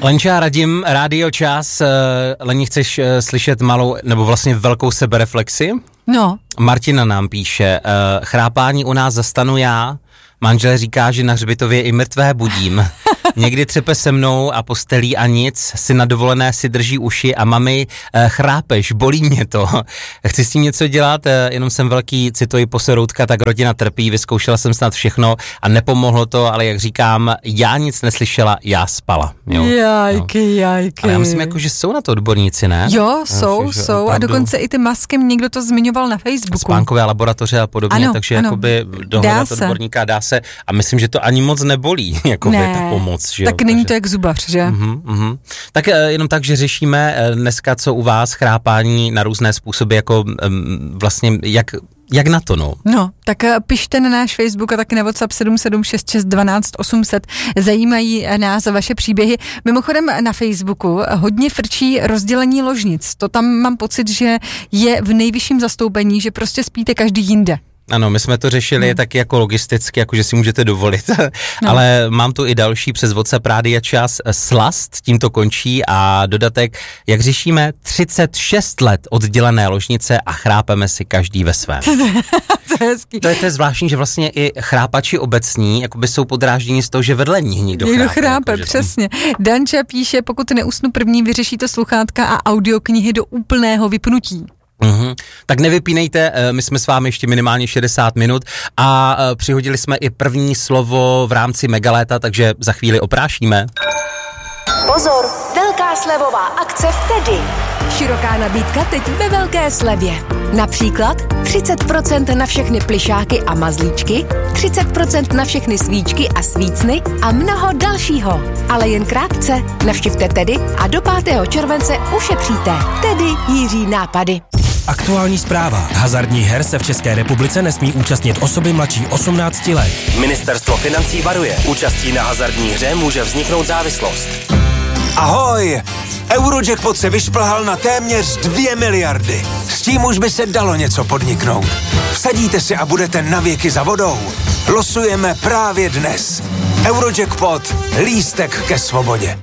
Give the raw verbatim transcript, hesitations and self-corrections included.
Lenča, Radim, Rádio Čas. Leni, chceš slyšet malou, nebo vlastně velkou sebereflexi? No. Martina nám píše, chrápání u nás zastanu já, manžel říká, že na hřbitově i mrtvé budím. Někdy třepe se mnou a postelí a nic, si na dovolené si drží uši a mami, chrápeš, bolí mě to. Chci s tím něco dělat, jenom jsem velký citový poseroutka, tak rodina trpí, vyzkoušela jsem snad všechno a nepomohlo to, ale jak říkám, já nic neslyšela, já spala. Jo? Jajky, jajky. Ale já myslím, jako, že jsou na to odborníci, ne? Jo, jsou, myslím, jsou opravdu... a dokonce i ty maskem někdo to zmiňoval na Facebooku. Spánkové laboratoře a podobně, ano, takže ano. jakoby dohledat odborníka dá se a myslím, že to ani moc nebolí, jakoby ne, ta pomoc. Že tak jo? není takže... to jak zubař, že? Uh-huh, uh-huh. Tak jenom tak, že řešíme dneska, co u vás chrápání na různé způsoby, jako um, vlastně, jak, jak na to, no? No, tak pište na náš Facebook a taky na WhatsApp sedm sedm šest šest dvanáct osm set. Zajímají nás vaše příběhy. Mimochodem na Facebooku hodně frčí rozdělení ložnic. To tam mám pocit, že je v nejvyšším zastoupení, že prostě spíte každý jinde. Ano, my jsme to řešili no. taky jako logisticky, jako že si můžete dovolit, no. Ale mám tu i další přes WhatsApp Rádia Čas slast, tím to končí a dodatek, jak řešíme třicet šest let oddělené ložnice a chrápeme si každý ve svém. To je hezký. To je to zvláštní, že vlastně i chrápači obecní jakoby jsou podráždění z toho, že vedle nich někdo chrápe. Někdo chrápe, jako, přesně. Danča píše, pokud neusnu první, vyřeší to sluchátka a audioknihy do úplného vypnutí. Uhum. Tak nevypínejte, my jsme s vámi ještě minimálně šedesát minut a přihodili jsme i první slovo v rámci Megaléta, takže za chvíli oprášíme. Pozor, velká slevová akce v Tedy. Široká nabídka teď ve velké slevě. Například třicet procent na všechny plyšáky a mazlíčky, třicet procent na všechny svíčky a svícny a mnoho dalšího. Ale jen krátce. Navštivte Tedy a do pátého července ušetříte. Tedy Jiří nápady. Aktuální zpráva. Hazardních her se v České republice nesmí účastnit osoby mladší osmnácti let. Ministerstvo financí varuje. Účastí na hazardní hře může vzniknout závislost. Ahoj! Eurojackpot se vyšplhal na téměř dvě miliardy. S tím už by se dalo něco podniknout. Vsadíte si a budete navěky za vodou. Losujeme právě dnes. Eurojackpot. Lístek ke svobodě.